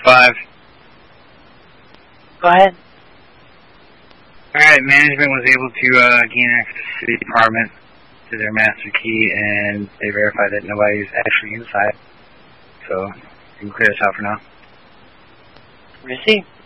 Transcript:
5. Go ahead. Alright, management was able to gain access to the apartment, to their master key, and they verified that nobody's actually inside. So, you can clear this out for now. Receive.